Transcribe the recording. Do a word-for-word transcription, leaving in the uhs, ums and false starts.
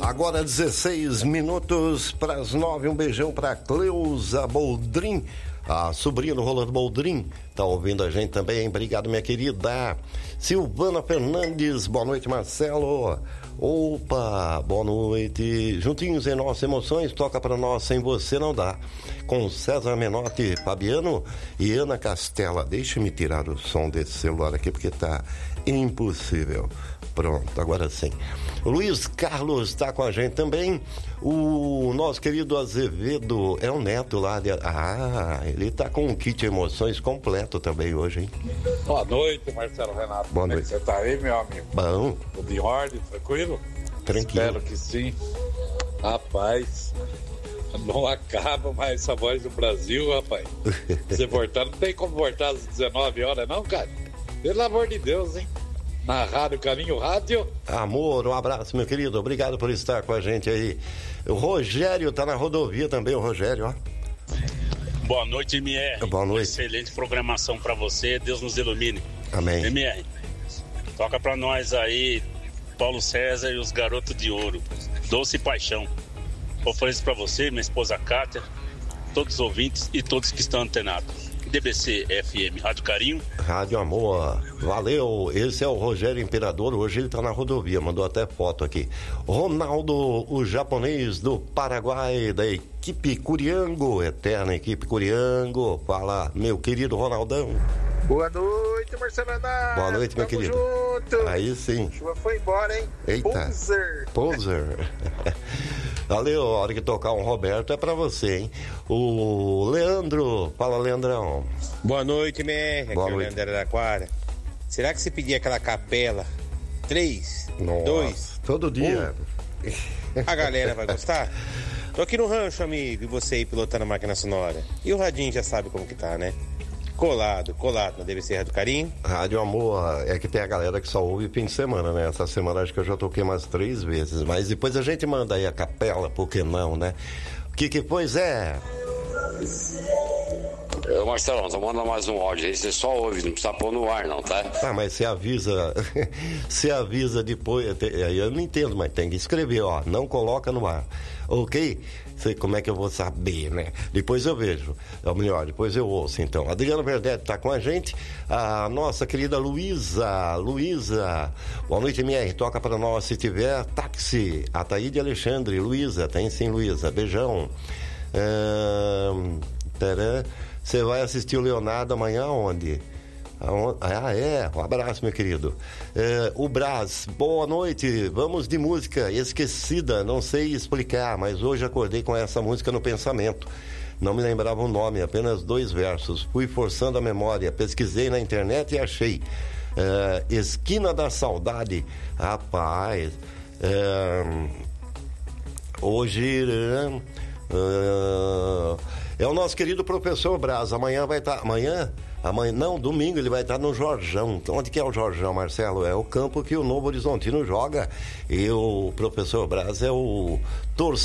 Agora dezesseis minutos para as nove. Um beijão para Cleusa Boldrin, a sobrinha do Rolando Boldrin. Tá ouvindo a gente também. Obrigado, minha querida. Silvana Fernandes, boa noite, Marcelo. Opa, boa noite. Juntinhos em nossas emoções, toca para nós Sem Você Não Dá. Com César Menotti, Fabiano e Ana Castela. Deixa-me tirar o som desse celular aqui porque tá impossível. Pronto, agora sim. O Luiz Carlos está com a gente também. O nosso querido Azevedo é um neto lá de... Ah, ele está com um kit emoções completo também hoje, hein? Boa noite, Marcelo Renato. Boa Como noite. É que você tá aí, meu amigo? Bom. Tudo em ordem, tranquilo? Tranquilo. Espero que sim. Rapaz, não acaba mais essa voz do Brasil, rapaz. Você voltar, não tem como voltar às dezenove horas, não, cara? Pelo amor de Deus, hein? Na Rádio Caminho Rádio. Amor, um abraço, meu querido. Obrigado por estar com a gente aí. O Rogério tá na rodovia também, o Rogério, ó. Boa noite, M R. Boa noite. Excelente programação pra você. Deus nos ilumine. Amém. M R, toca pra nós aí, Paulo César e os Garotos de Ouro. Doce Paixão. Ofereço pra você, minha esposa Kátia, todos os ouvintes e todos que estão antenados. D B C F M, Rádio Carinho. Rádio Amor, valeu. Esse é o Rogério Imperador, hoje ele tá na rodovia, mandou até foto aqui. Ronaldo, o japonês do Paraguai, da equipe Curiango, eterna equipe Curiango. Fala, meu querido Ronaldão. Boa noite, Marcelo Renato. Boa noite, meu Tamo querido. Junto. Aí sim. A chuva foi embora, hein? Eita. Poser. Poser. Valeu, a hora que tocar um Roberto é pra você, hein? O Leandro, fala, Leandrão. Boa noite, M R. Boa Aqui é o noite. Leandro Araquara. Será que se pedir aquela capela três, Nossa, dois, todo dia. um, a galera vai gostar? Tô aqui no rancho, amigo, e você aí pilotando a máquina sonora. E o radinho já sabe como que tá, né? Colado, colado na D B C Rádio Carinho. Rádio Amor, é que tem a galera que só ouve fim de semana, né? Essa semana acho que eu já toquei umas três vezes, mas depois a gente manda aí a capela, por que não, né? O que que pois é? Ô Marcelão, tô mandando mais um áudio aí, você só ouve, não precisa pôr no ar não, tá? Ah, mas você avisa, você avisa depois, aí eu não entendo, mas tem que escrever, ó, não coloca no ar, ok? Sei como é que eu vou saber, né? Depois eu vejo, ou melhor, depois eu ouço, então. Adriano Verdetti tá com a gente, a nossa querida Luísa, Luísa, boa noite, M R, toca para nós se tiver táxi, Ataíde Alexandre, Luísa, tem sim, Luísa, beijão. Ahn, tarã. Você vai assistir o Leonardo amanhã onde? Ah, é. Um abraço, meu querido. É, o Brás, boa noite. Vamos de música esquecida. Não sei explicar, mas hoje acordei com essa música no pensamento. Não me lembrava o nome, apenas dois versos. Fui forçando a memória, pesquisei na internet e achei. É, Esquina da Saudade. Rapaz. É, hoje. É, é o nosso querido professor Braz. Amanhã vai estar. Tá, amanhã? Amanhã? Não, domingo ele vai estar tá no Jorjão. Onde que é o Jorjão, Marcelo? É o campo que o Novo Horizontino joga. E o professor Braz é o torcedor